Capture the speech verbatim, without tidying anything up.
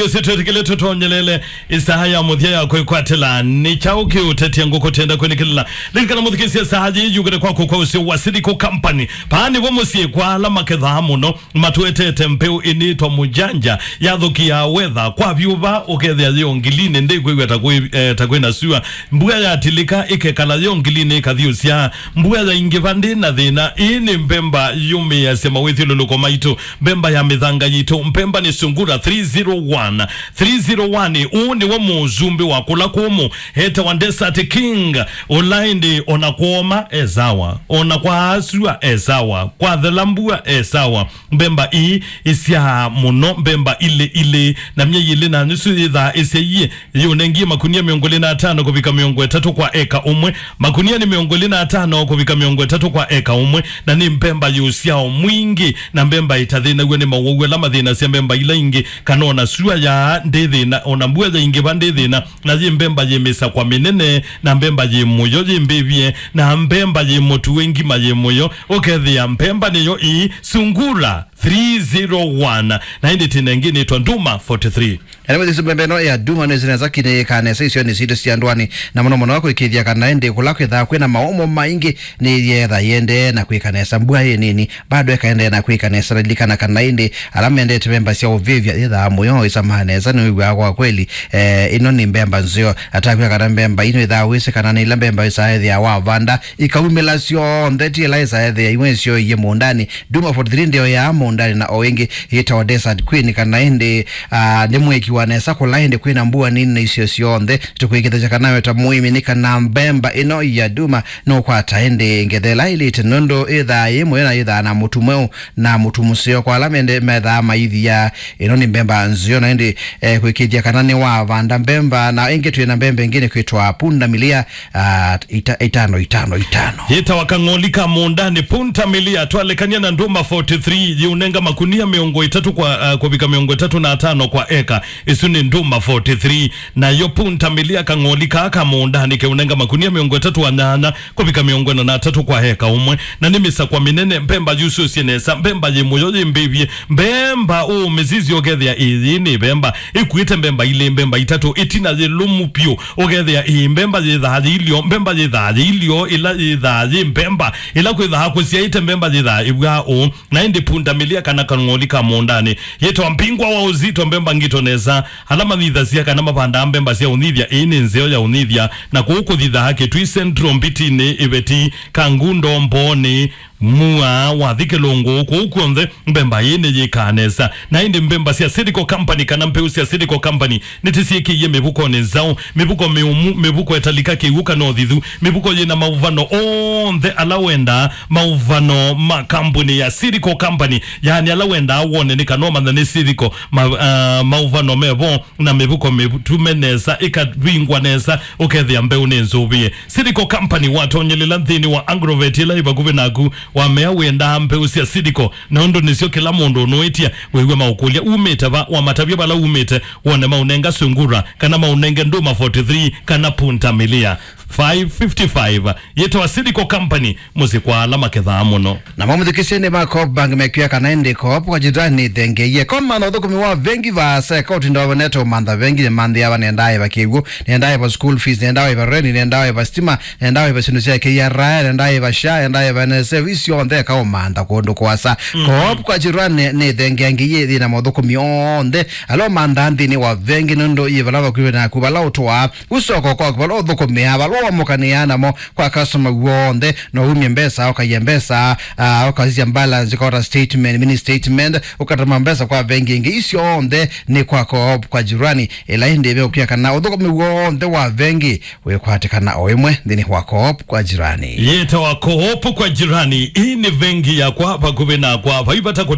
sito tikile tutonyelele isahaya muthia ya kwekwatela ni chauki uteti yangu kutenda kwenye kila likana muthikisia sahaji yugere kwa kwa usi wa Sidiko Company paani wamusie kwa alama kedhamu no matuetete mpeu initwa mujanja ya dhuki ya weather kwa vyuba ukethia yongiline ndekwe kwa takwe na suwa mbuya ya atilika ike kala yongiline kadhiusia mbuya ya ingivandi na dhina ini mpemba yumi ya sema wethi luluko maitu mpemba ya midhanga yito mpemba ni sungura three zero one three zero one uni wa muzumbi wa kula kumu heta wandesa ati king olaindi onakuoma ezawa onakwa asua ezawa kwa dhelambua ezawa mbemba ii isia muno mbemba ile ile na mye ile na nusu idha isia iye yunengi makunia miongoli na atano kubika miongwe tatu kwa eka umwe makunia ni miongoli na atano kubika miongwe tatu kwa eka umwe na ni mbemba yusiao mwingi na mbemba itadhina uwe ni mawawe lama dhina siya mbemba ila ingi kanona suwa ya ndedhina onambuwa za ingi vandedhina na zi mbemba ye mesa kwa minene na mbemba ye muyo ye mbevye na mbemba ye motu wengi ma ye muyo okedhi ya mbemba ni yo ii sungura three zero one na hindi tinengi ni Nduma forty-three. Ene mwezi mbembeno ya Nduma nwezi nazaki ne kanesa isio ni sito siandwani na mwana mwana wako ikidhia kanaende kulako idhaa kwena maomo maingi ni yedha yende na kui kanesa mbuwa ye nini bado ya kaende na kui kanesa radilika na kanaende alama ende tebemba siya uvivya yedha moyo isa mahanesa ni uwe kwa kweli eh, ino ni mbemba nzio atakuya kana mbemba ino idhaa wese kanana ila mbemba isa hedhi ya wavanda ikawumela sio ndeti ila isa hedhi ya iwe sio iye muundani Nduma forty-three ndio ya amo ndani na owengi hita wa Desert Queen kanaende uh, nimweki wanesa kulaende kwena mbuwa nini na isio sionde tukuikita chakanawe tamuimi nika na mbemba ino ya Nduma no kwa taende ngedela ili tenondo idha yemo ina idha na mutumeo na mutumuseo kwa alamende medha maidhi ya ino ni mbemba nzio na hindi eh, kuikidia kanane wa vanda mbemba na inge tuye na mbemba ingine kuitwa punda milia uh, ita, itano itano itano hita wakangolika muundani punta milia tualekania na Nduma forty-three yunenga makunia miongo itatu kwa uh, kubika miongo itatu na atano kwa eka isuni Nduma forty-three na yo punta milia kangolika haka muundani ke unenga makunia miongo itatu wa nyana kubika miongo na atatu kwa eka umwe na nimisa kwa minene mbemba yusu sienesa mbemba jimuyo jimbivye mbemba uu mezizi ogethia izini mbemba ikuite mbemba ile mbemba itatu itina zilumu pio ogethia ii mbemba jidhaji ilio mbemba jidhaji ilio ila jidhaji mbemba ila kuidhaha kusia ite mbemba jidhaji ibwa u na indi punta milia kana kangolika muundani yeto mpingwa wa uzito mbemba ngito neza halama nidhasia kana mapanda mbemba siya unidhia ini nzeo ya unidhia na kuhuku dhidha hake tui sentro mpitine ibeti kangundo mboni mua wathike longo kuukuonde mbemba yene ye kanesa na indi mbemba siya Sidiko Company kana mpeu siya Sidiko Company nitisieki ye mebuko nezao mebuko meumu mebuko etalika kiuka no dhidhu mebuko ye na mauvano on the alawenda mauvano makampuni ya Sidiko Company yani alawenda awone ni kanoma na ni Sidiko ma, uh, mauvano mebo na mebuko mebutumeneza ikadwingwa neza ukethia mbeu nenzubie Sidiko Company watonyele lanthini wa Agrovet ila ibaguve nagu wamea wenda mpeusi ya Sidiko na ondo nisio kila mondo noitia wewe maukulia umeta ba wa matabia bala umeta wana maunenga sungura kana maunenga Nduma forty-three kana punta milia five fifty-five yeto wa Sidiko Company muzikwa alama kedha amono na mamudhikisini mako bangi mekuya kanaende ko kwa jirani denge ye koma na udhuku miwa vengi va seka uti ndo waneto manda vengi ni mandi ya niendaye wa kiwu niendaye wa school fees niendaye wa reni niendaye wa stima niendaye wa sinusia kia raya niendaye wa sha niendaye wa nesevisi onde kao manda kondo kwasa mm -hmm. Ko kwa jirani ni denge yangi ye dina mudhuku mionde alo manda andi ni wa vengi nundo ye valawa kuwe na kubala utoa usoko kwa kubala udhuku miha wa mokaniana mo kwa customer wonde no umi mbesa oka yembesa uh, oka zia mbala zikora statement mini statement ukatama mbesa kwa vengi ingi isi onde ni kwa koop kwa jirani ila hindi ebe ukia kana udhuko miwonde wa vengi we kwa hatikana oimwe dini kwa koop kwa jirani yeta wa koop kwa jirani ini vengi ya kwa hapa kubina kwa hapa